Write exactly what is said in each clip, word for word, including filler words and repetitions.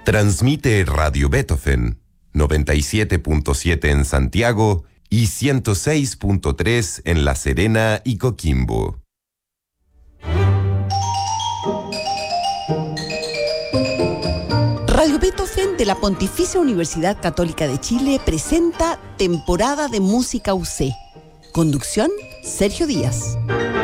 Transmite Radio Beethoven, noventa y siete punto siete en Santiago y ciento seis punto tres en La Serena y Coquimbo. Radio Beethoven de la Pontificia Universidad Católica de Chile presenta Temporada de Música U C. Conducción, Sergio Díaz.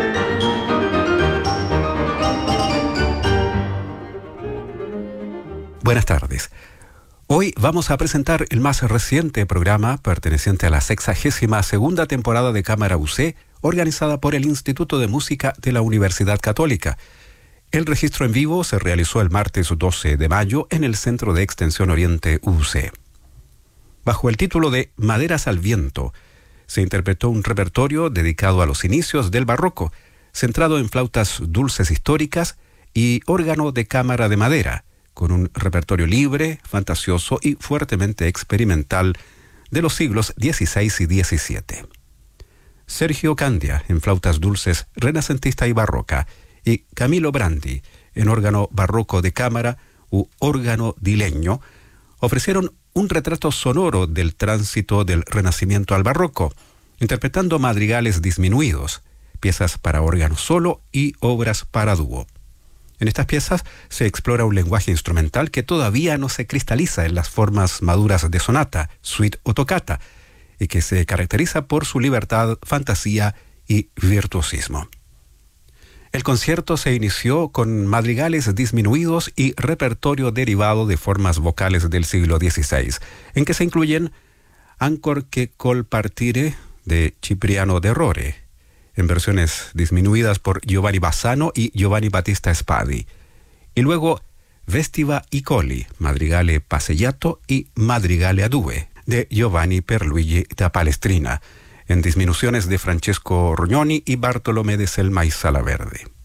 Buenas tardes. Hoy vamos a presentar el más reciente programa perteneciente a la sexagésima segunda temporada de Cámara U C, organizada por el Instituto de Música de la Universidad Católica. El registro en vivo se realizó el martes doce de mayo en el Centro de Extensión Oriente U C. Bajo el título de Maderas al Viento, se interpretó un repertorio dedicado a los inicios del barroco, centrado en flautas dulces históricas y órgano de cámara de madera, con un repertorio libre, fantasioso y fuertemente experimental de los siglos dieciséis y diecisiete. Sergio Candia en flautas dulces renacentista y barroca, y Camilo Brandi en órgano barroco de cámara u órgano dileño, ofrecieron un retrato sonoro del tránsito del Renacimiento al Barroco, interpretando madrigales disminuidos, piezas para órgano solo y obras para dúo. En estas piezas se explora un lenguaje instrumental que todavía no se cristaliza en las formas maduras de sonata, suite o toccata, y que se caracteriza por su libertad, fantasía y virtuosismo. El concierto se inició con madrigales disminuidos y repertorio derivado de formas vocales del siglo dieciséis, en que se incluyen Ancor che col partire de Cipriano de Rore, en versiones disminuidas por Giovanni Bassano y Giovanni Battista Spadi, y luego Vestiva i Colli, Madrigale Passellato y Madrigale a Due, de Giovanni Pierluigi da Palestrina, en disminuciones de Francesco Rognoni y Bartolomé de Selma y Salaverde.